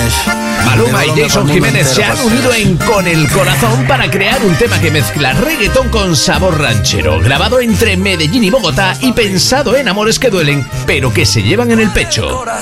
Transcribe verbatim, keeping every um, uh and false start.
Maluma y Jason Jiménez se han unido en Con el Corazón para crear un tema que mezcla reggaetón con sabor ranchero, grabado entre Medellín y Bogotá y pensado en amores que duelen, pero que se llevan en el pecho.